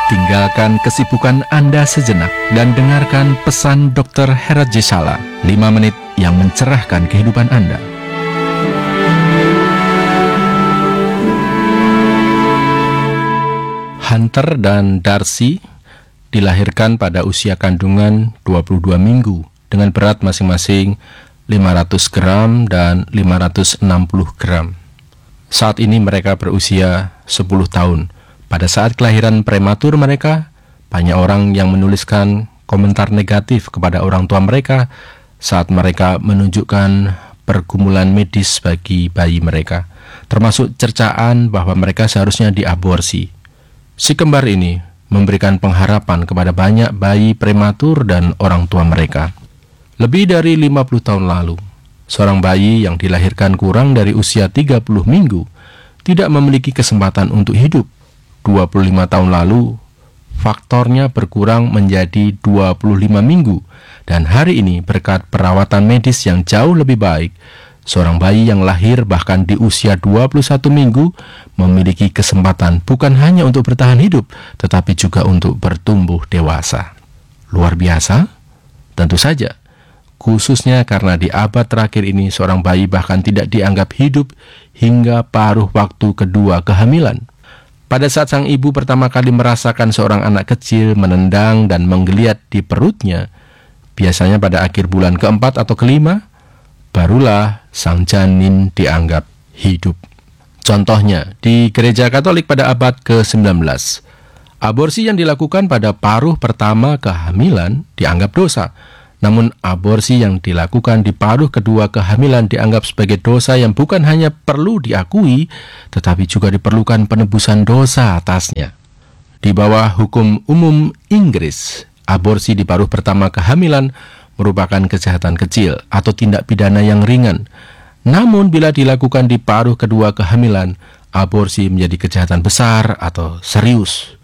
Tinggalkan kesibukan Anda sejenak dan dengarkan pesan Dr. Herat J. Sala, 5 menit yang mencerahkan kehidupan Anda. Hunter dan Darcy dilahirkan pada usia kandungan 22 minggu dengan berat masing-masing 500 gram dan 560 gram. Saat ini mereka berusia 10 tahun. Pada saat kelahiran prematur mereka, banyak orang yang menuliskan komentar negatif kepada orang tua mereka saat mereka menunjukkan pergumulan medis bagi bayi mereka, termasuk cercaan bahwa mereka seharusnya diaborsi. Si kembar ini memberikan pengharapan kepada banyak bayi prematur dan orang tua mereka. Lebih dari 50 tahun lalu, seorang bayi yang dilahirkan kurang dari usia 30 minggu tidak memiliki kesempatan untuk hidup. 25 tahun lalu, faktornya berkurang menjadi 25 minggu, dan hari ini berkat perawatan medis yang jauh lebih baik, seorang bayi yang lahir bahkan di usia 21 minggu memiliki kesempatan bukan hanya untuk bertahan hidup, tetapi juga untuk bertumbuh dewasa. Luar biasa? Tentu saja, khususnya karena di abad terakhir ini seorang bayi bahkan tidak dianggap hidup hingga paruh waktu kedua kehamilan. Pada saat sang ibu pertama kali merasakan seorang anak kecil menendang dan menggeliat di perutnya, biasanya pada akhir bulan keempat atau kelima, barulah sang janin dianggap hidup. Contohnya, di gereja Katolik pada abad ke-19, aborsi yang dilakukan pada paruh pertama kehamilan dianggap dosa. Namun aborsi yang dilakukan di paruh kedua kehamilan dianggap sebagai dosa yang bukan hanya perlu diakui, tetapi juga diperlukan penebusan dosa atasnya. Di bawah hukum umum Inggris, aborsi di paruh pertama kehamilan merupakan kejahatan kecil atau tindak pidana yang ringan. Namun bila dilakukan di paruh kedua kehamilan, aborsi menjadi kejahatan besar atau serius.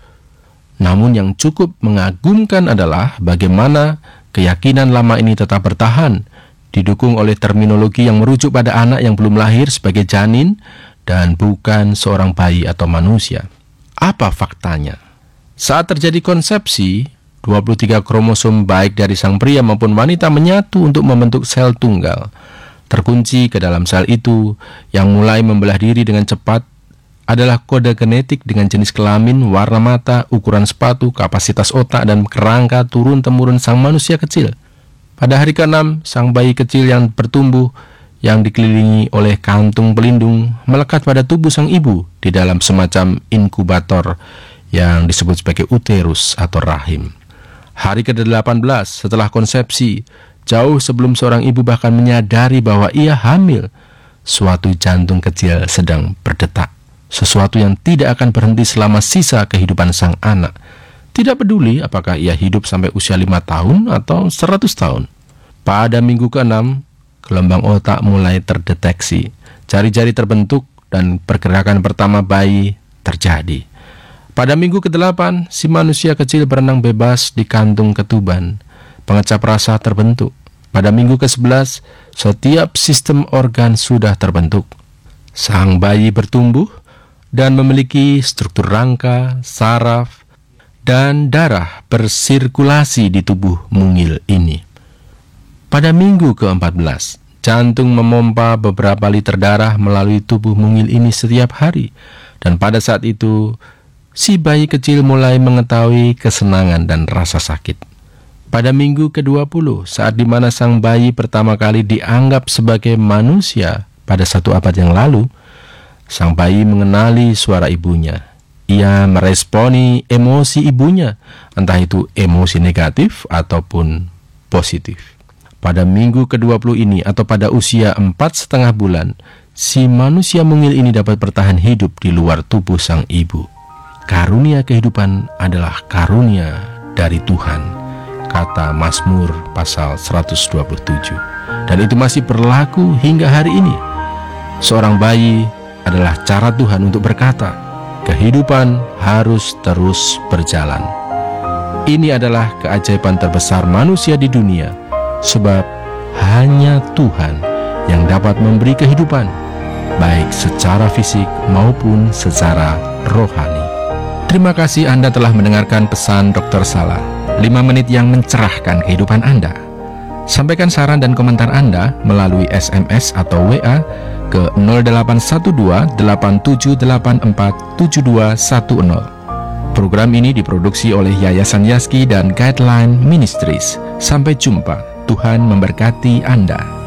Namun yang cukup mengagumkan adalah bagaimana keyakinan lama ini tetap bertahan, didukung oleh terminologi yang merujuk pada anak yang belum lahir sebagai janin dan bukan seorang bayi atau manusia. Apa faktanya? Saat terjadi konsepsi, 23 kromosom baik dari sang pria maupun wanita menyatu untuk membentuk sel tunggal. Terkunci ke dalam sel itu yang mulai membelah diri dengan cepat adalah kode genetik dengan jenis kelamin, warna mata, ukuran sepatu, kapasitas otak, dan kerangka turun-temurun sang manusia kecil. Pada hari ke-6, sang bayi kecil yang bertumbuh, yang dikelilingi oleh kantung pelindung, melekat pada tubuh sang ibu di dalam semacam inkubator yang disebut sebagai uterus atau rahim. Hari ke-18 setelah konsepsi, jauh sebelum seorang ibu bahkan menyadari bahwa ia hamil, suatu jantung kecil sedang berdetak. Sesuatu yang tidak akan berhenti selama sisa kehidupan sang anak. Tidak peduli apakah ia hidup sampai usia 5 tahun atau 100 tahun. Pada minggu ke-6, gelombang otak mulai terdeteksi. Jari-jari terbentuk dan pergerakan pertama bayi terjadi. Pada minggu ke-8, si manusia kecil berenang bebas di kantung ketuban. Pengecap rasa terbentuk. Pada minggu ke-11, setiap sistem organ sudah terbentuk. Sang bayi bertumbuh dan memiliki struktur rangka, saraf, dan darah bersirkulasi di tubuh mungil ini. Pada minggu ke-14, jantung memompa beberapa liter darah melalui tubuh mungil ini setiap hari. Dan pada saat itu, si bayi kecil mulai mengetahui kesenangan dan rasa sakit. Pada minggu ke-20, saat dimana sang bayi pertama kali dianggap sebagai manusia pada 1 abad yang lalu, sang bayi mengenali suara ibunya. Ia meresponi emosi ibunya, entah itu emosi negatif ataupun positif. Pada minggu ke-20 ini atau pada usia 4,5 bulan, si manusia mungil ini dapat bertahan hidup di luar tubuh sang ibu. Karunia kehidupan adalah karunia dari Tuhan, kata Mazmur pasal 127. Dan itu masih berlaku hingga hari ini. Seorang bayi adalah cara Tuhan untuk berkata, kehidupan harus terus berjalan. Ini adalah keajaiban terbesar manusia di dunia, sebab hanya Tuhan yang dapat memberi kehidupan, baik secara fisik maupun secara rohani. Terima kasih Anda telah mendengarkan pesan Dr. Sala, 5 menit yang mencerahkan kehidupan Anda. Sampaikan saran dan komentar Anda melalui SMS atau WA ke 0812 8784 7210. Program ini diproduksi oleh Yayasan Yaski dan Guideline Ministries. Sampai jumpa. Tuhan memberkati Anda.